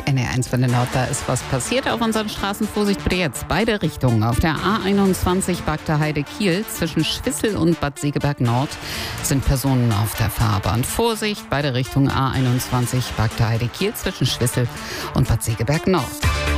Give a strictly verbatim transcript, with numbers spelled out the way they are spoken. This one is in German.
N R eins von der Nord, da ist was passiert auf unseren Straßen. Vorsicht bitte jetzt, beide Richtungen. Auf der A einundzwanzig Bagda Heide-Kiel zwischen Schwissel und Bad Segeberg Nord sind Personen auf der Fahrbahn. Vorsicht, beide Richtungen A einundzwanzig Bagda Heide-Kiel zwischen Schwissel und Bad Segeberg Nord.